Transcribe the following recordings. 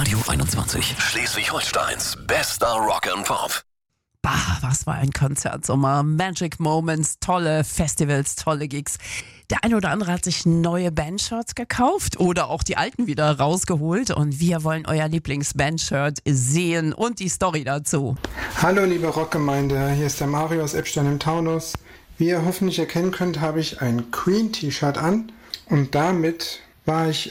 Radio 21. Schleswig-Holsteins bester Rock and Pop. Bah, was war ein Konzertsommer. Magic Moments, tolle Festivals, tolle Gigs. Der eine oder andere hat sich neue Bandshirts gekauft oder auch die alten wieder rausgeholt. Und wir wollen euer Lieblings-Bandshirt sehen und die Story dazu. Hallo liebe Rockgemeinde, hier ist der Mario aus Eppstein im Taunus. Wie ihr hoffentlich erkennen könnt, habe ich ein Queen-T-Shirt an. Und damit war ich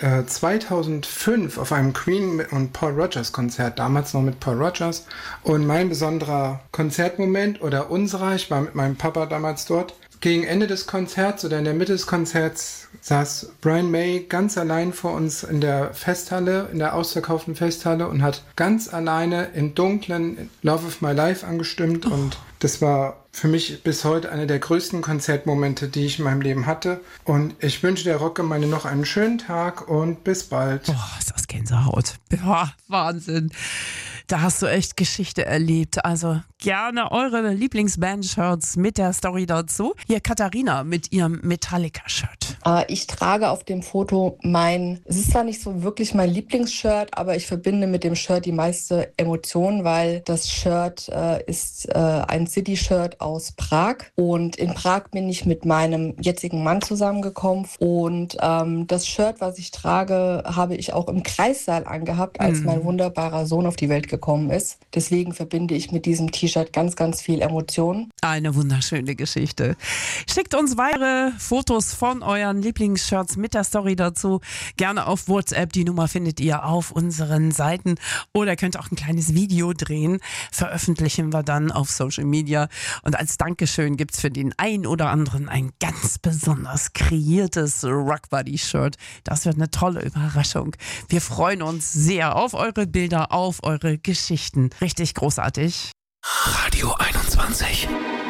2005 auf einem Queen und Paul Rogers Konzert, damals noch mit Paul Rogers. Und mein besonderer Konzertmoment oder unserer, ich war mit meinem Papa damals dort, gegen Ende des Konzerts oder in der Mitte des Konzerts saß Brian May ganz allein vor uns in der Festhalle, in der ausverkauften Festhalle und hat ganz alleine im Dunklen Love of My Life angestimmt und das war für mich bis heute einer der größten Konzertmomente, die ich in meinem Leben hatte. Und ich wünsche der Rockgemeinde noch einen schönen Tag und bis bald. Boah, ist das Gänsehaut. Ja, Wahnsinn. Da hast du echt Geschichte erlebt. Also gerne eure Lieblingsband-Shirts mit der Story dazu. Hier Katharina mit ihrem Metallica-Shirt. Ich trage auf dem Foto es ist zwar nicht so wirklich mein Lieblingsshirt, aber ich verbinde mit dem Shirt die meiste Emotion, weil das Shirt ist ein City-Shirt aus Prag. Und in Prag bin ich mit meinem jetzigen Mann zusammengekommen. Und das Shirt, was ich trage, habe ich auch im Kreissaal angehabt, als mein wunderbarer Sohn auf die Welt gekommen ist. Deswegen verbinde ich mit diesem T-Shirt ganz, ganz viel Emotion. Eine wunderschöne Geschichte. Schickt uns weitere Fotos von euren Lieblingsshirts mit der Story dazu. Gerne auf WhatsApp. Die Nummer findet ihr auf unseren Seiten. Oder könnt auch ein kleines Video drehen. Veröffentlichen wir dann auf Social Media. Und als Dankeschön gibt's für den einen oder anderen ein ganz besonders kreiertes Rockbody-Shirt. Das wird eine tolle Überraschung. Wir freuen uns sehr auf eure Bilder, auf eure Geschichten. Richtig großartig. Radio 21.